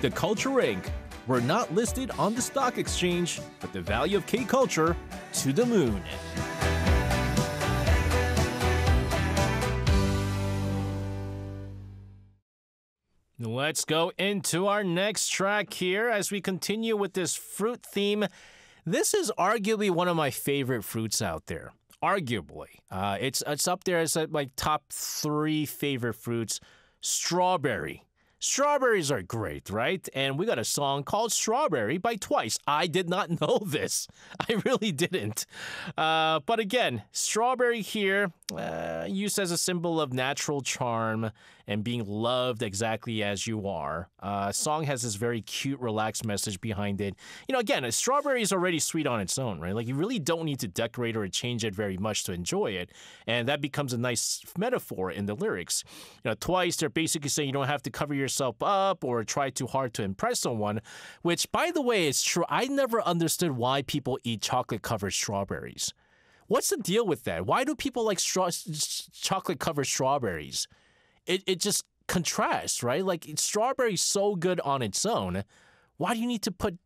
The Culture Inc. We're not listed on the stock exchange, but the value of K-Culture to the moon. Let's go into our next track here as we continue with this fruit theme. This is arguably one of my favorite fruits out there. Arguably. It's up there as my top 3 favorite fruits. Strawberry. Strawberries are great, right? And we got a song called Strawberry by Twice. I did not know this. I really didn't. But again, strawberry here, used as a symbol of natural charm and being loved exactly as you are. Song has this very cute, relaxed message behind it. You know, again, a strawberry is already sweet on its own, right? Like, you really don't need to decorate or change it very much to enjoy it. And that becomes a nice metaphor in the lyrics. You know, Twice, they're basically saying you don't have to cover yourself up or try too hard to impress someone, which, by the way, is true. I never understood why people eat chocolate-covered strawberries. What's the deal with that? Why do people like chocolate-covered strawberries? It just contrasts, right? Like, strawberry's so good on its own. Why do you need to put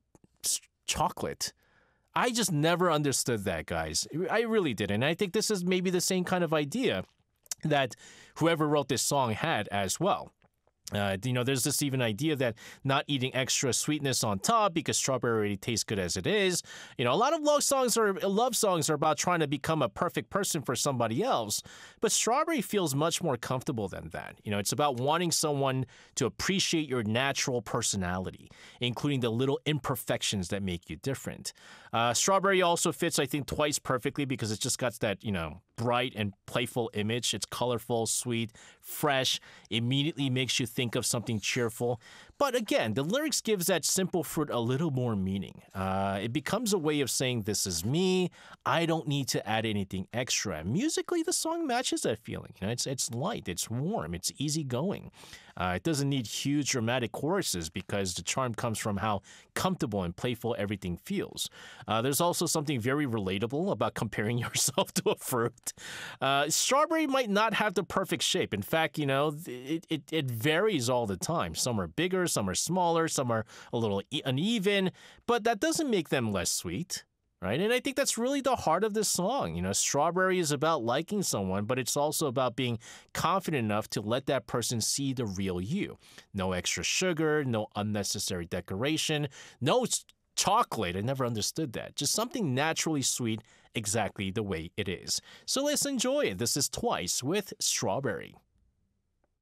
chocolate? I just never understood that, guys. I really didn't. And I think this is maybe the same kind of idea that whoever wrote this song had as well. There's this even idea that not eating extra sweetness on top because strawberry already tastes good as it is. You know, a lot of love songs are about trying to become a perfect person for somebody else, but strawberry feels much more comfortable than that. You know, it's about wanting someone to appreciate your natural personality, including the little imperfections that make you different. Strawberry also fits, I think, Twice perfectly because it's just got that, you know, bright and playful image. It's colorful, sweet, fresh, immediately makes you think of something cheerful. But again, the lyrics gives that simple fruit a little more meaning. It becomes a way of saying, this is me, I don't need to add anything extra. Musically, the song matches that feeling. You know, it's light, it's warm, it's easygoing. It doesn't need huge dramatic choruses because the charm comes from how comfortable and playful everything feels. There's also something very relatable about comparing yourself to a fruit. Strawberry might not have the perfect shape. In fact, you know, it varies all the time. Some are bigger, some are smaller, some are a little uneven, but that doesn't make them less sweet. Right? And I think that's really the heart of this song. You know, strawberry is about liking someone, but it's also about being confident enough to let that person see the real you. No extra sugar, no unnecessary decoration, no chocolate. I never understood that. Just something naturally sweet exactly the way it is. So let's enjoy it. This is Twice with Strawberry.